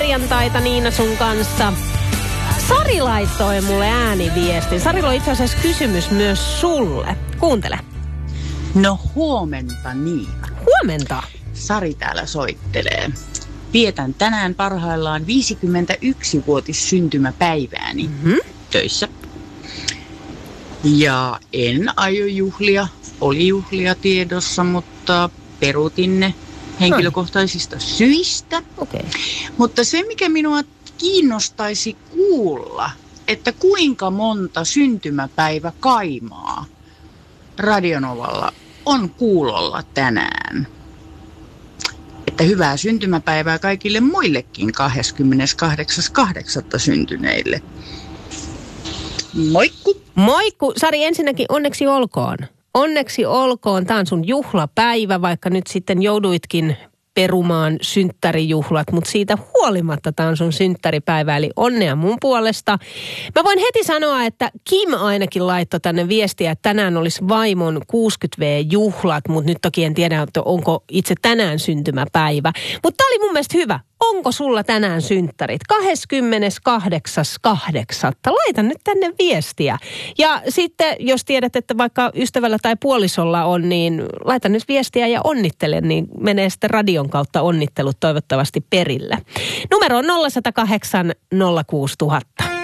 perjantaita Niina sun kanssa. Sari laittoi mulle ääniviestin. Sarilla on itse asiassa kysymys myös sulle. Kuuntele. No huomenta Niina. Huomenta. Sari täällä soittelee. Vietän tänään parhaillaan 51-vuotis syntymäpäivääni töissä. Ja en aio juhlia. Oli juhlia tiedossa, mutta peruutin ne henkilökohtaisista syistä. Okay. Mutta se, mikä minua kiinnostaisi kuulla, että kuinka monta syntymäpäivä Kaimaa Radionovalla on kuulolla tänään. Että hyvää syntymäpäivää kaikille muillekin 28.8. syntyneille. Moikku! Moikku! Sari, ensinnäkin onneksi olkoon. Onneksi olkoon. Tämä on sun juhlapäivä, vaikka nyt sitten jouduitkin perumaan synttärijuhlat, mutta siitä huolimatta tämä on sun synttäripäivä, eli onnea mun puolesta. Mä voin heti sanoa, että Kim ainakin laittoi tänne viestiä, että tänään olisi vaimon 60V-juhlat, mutta nyt toki en tiedä, että onko itse tänään syntymäpäivä. Mutta tämä oli mun mielestä hyvä. Onko sulla tänään synttärit? 28.8. Laita nyt tänne viestiä. Ja sitten, jos tiedät, että vaikka ystävällä tai puolisolla on, niin laita nyt viestiä ja onnittele, niin menee sitten radion kautta onnittelut toivottavasti perille. Numero on 0108 06000.